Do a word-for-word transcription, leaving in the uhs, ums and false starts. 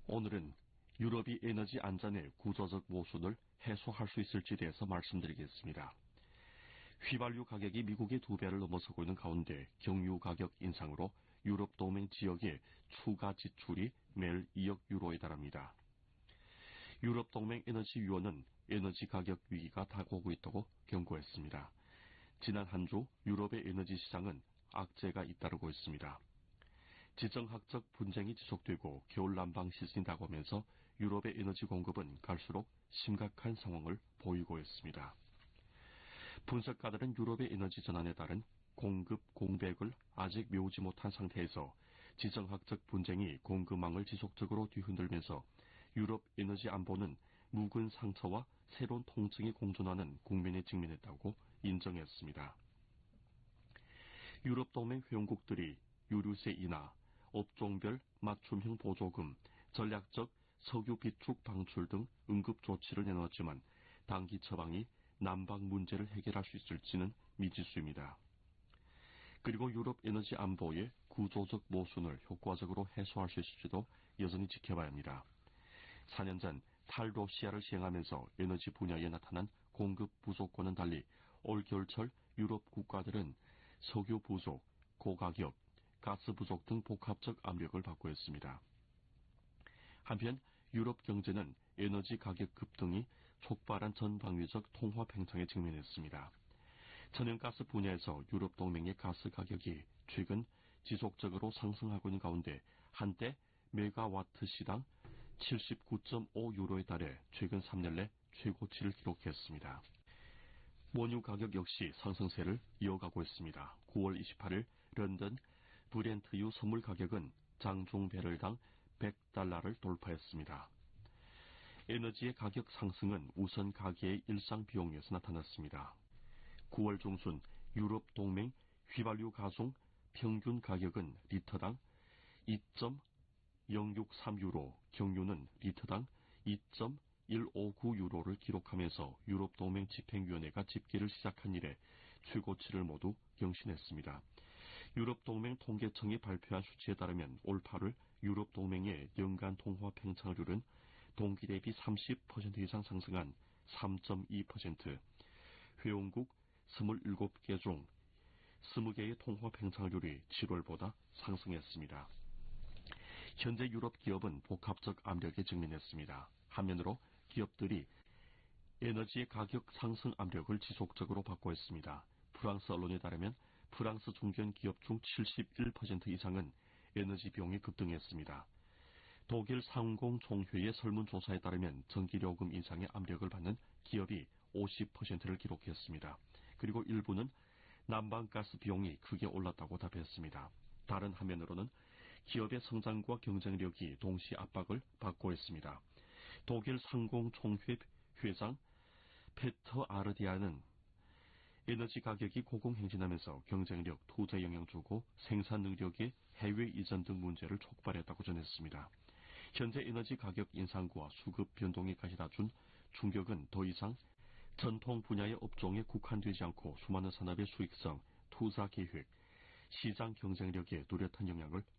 오늘은 유럽이 에너지 안전의 구조적 모순을 해소할 수 있을지에 대해서 말씀드리겠습니다. 휘발유 가격이 미국의 두 배를 넘어서고 있는 가운데 경유 가격 인상으로 유럽 동맹 지역의 추가 지출이 매일 이억 유로에 달합니다. 유럽 동맹 에너지위원회는 에너지 가격 위기가 다가오고 있다고 경고했습니다. 지난 한 주 유럽의 에너지 시장은 악재가 잇따르고 있습니다. 지정학적 분쟁이 지속되고 겨울 난방 시즌이 다가오면서 유럽의 에너지 공급은 갈수록 심각한 상황을 보이고 있습니다. 분석가들은 유럽의 에너지 전환에 따른 공급 공백을 아직 메우지 못한 상태에서 지정학적 분쟁이 공급망을 지속적으로 뒤흔들면서 유럽 에너지 안보는 묵은 상처와 새로운 통증이 공존하는 국면에 직면했다고 인정했습니다. 유럽 동맹 회원국들이 유류세 인하, 업종별 맞춤형 보조금, 전략적 석유 비축 방출 등 응급 조치를 내놓았지만 단기 처방이 난방 문제를 해결할 수 있을지는 미지수입니다. 그리고 유럽 에너지 안보의 구조적 모순을 효과적으로 해소할 수 있을지도 여전히 지켜봐야 합니다. 사 년 전 탈로시아를 시행하면서 에너지 분야에 나타난 공급 부족과는 달리 올 겨울철 유럽 국가들은 석유 부족, 고가격, 가스 부족 등 복합적 압력을 받고 있습니다. 한편 유럽 경제는 에너지 가격 급등이 촉발한 전방위적 통화 팽창에 직면했습니다. 천연가스 분야에서 유럽 동맹의 가스 가격이 최근 지속적으로 상승하고 있는 가운데 한때 메가와트 시당 칠십구 점 오 유로에 달해 최근 삼 년 내 최고치를 기록했습니다. 원유 가격 역시 상승세를 이어가고 있습니다. 구월 이십팔일 런던 브렌트유 선물 가격은 장중 배럴당 백 달러를 돌파했습니다. 에너지의 가격 상승은 우선 가계의 일상 비용에서 나타났습니다. 구월 중순 유럽 동맹 휘발유 가송 평균 가격은 리터당 이 점 영육삼 유로, 경유는 리터당 이 점 일오구 유로를 기록하면서 유럽 동맹 집행위원회가 집계를 시작한 이래 최고치를 모두 경신했습니다. 유럽 동맹 통계청이 발표한 수치에 따르면 올 팔월 유럽 동맹의 연간 통화 팽창률은 동기 대비 삼십 퍼센트 이상 상승한 삼 점 이 퍼센트, 회원국 이십칠 개 중 이십 개의 통화 팽창률이 칠월보다 상승했습니다. 현재 유럽 기업은 복합적 압력에 직면했습니다. 한면으로 기업들이 에너지의 가격 상승 압력을 지속적으로 받고 있습니다. 프랑스 언론에 따르면 프랑스 중견 기업 중 칠십일 퍼센트 이상은 에너지 비용이 급등했습니다. 독일 상공총회의 설문조사에 따르면 전기요금 인상의 압력을 받는 기업이 오십 퍼센트를 기록했습니다. 그리고 일부는 난방가스 비용이 크게 올랐다고 답했습니다. 다른 화면으로는 기업의 성장과 경쟁력이 동시 압박을 받고 있습니다. 독일 상공총회 회장 페터 아르디아는 에너지 가격이 고공행진하면서 경쟁력, 투자 영향 주고 생산 능력의 해외 이전 등 문제를 촉발했다고 전했습니다. 현재 에너지 가격 인상과 수급 변동이 가져다 준 충격은 더 이상 전통 분야의 업종에 국한되지 않고 수많은 산업의 수익성, 투자 계획, 시장 경쟁력에 뚜렷한 영향을